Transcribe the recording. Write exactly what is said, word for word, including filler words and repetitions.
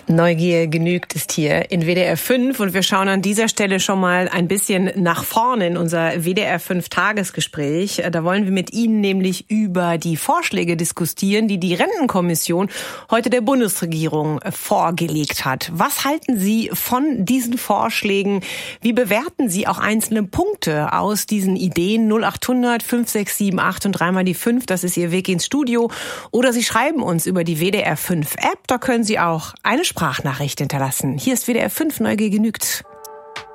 Neugier genügt ist hier in W D R fünf und wir schauen an dieser Stelle schon mal ein bisschen nach vorne in unser W D R fünf Tagesgespräch. Da wollen wir mit Ihnen nämlich über die Vorschläge diskutieren, die die Rentenkommission heute der Bundesregierung vorgelegt hat. Was halten Sie von diesen Vorschlägen? Wie bewerten Sie auch einzelne Punkte aus diesen Ideen? null acht hundert fünf sechs sieben acht und dreimal die fünf, das ist Ihr Weg ins Studio. Oder Sie schreiben uns über die W D R fünf App, da können Sie auch eine Sprachnachricht hinterlassen. Hier ist W D R fünf, Neugier genügt.